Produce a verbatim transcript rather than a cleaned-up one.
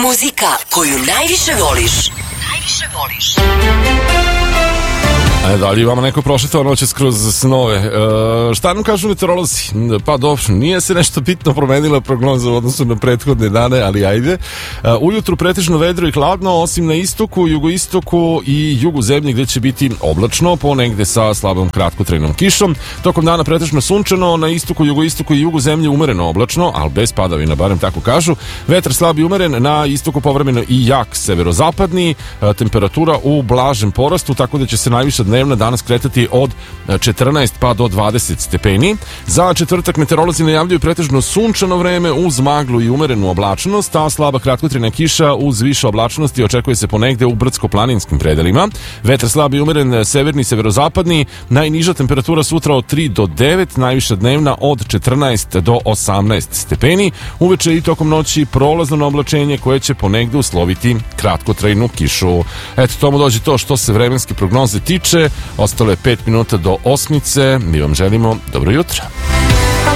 Muzika koju najviše voliš. Najviše voliš. E, da li vama neko prošetao noćas kroz snove? E, šta nam kažu meteorolozi? Pa dobro, nije se nešto bitno promenila prognoza u odnosu na prethodne dane, ali ajde. E, ujutru pretežno vedro i hladno, osim na istoku, jugoistoku i jugu zemlje gde će biti oblačno, ponegde sa slabom kratkotrajnom kišom. Tokom dana pretežno sunčano, na istoku, jugoistoku i jugu zemlje umereno oblačno, ali bez padavina, barem tako kažu. Vetar slab i umeren, na istoku povremeno i jak severozapadni, e, temperatura u blažem porastu, tako da će se najviša dnevna danas kretati od četrnaest pa do dvadeset stepeni. Za četvrtak meteorolozi najavljuju pretežno sunčano vreme uz maglu i umerenu oblačnost, a slaba kratkotrajna kiša uz više oblačnosti očekuje se ponegde u brdsko-planinskim predelima. Vetar slab i umeren severni, severozapadni, najniža temperatura sutra od tri do devet, najviša dnevna od četrnaest do osamnaest stepeni. Uveče i tokom noći prolazno oblačenje koje će ponegde usloviti kratkotrajnu kišu. Eto, tomu dođe to što se vremenske prognoze tiče. Ostalo je pet minuta do osmice. Mi vam želimo dobro jutro.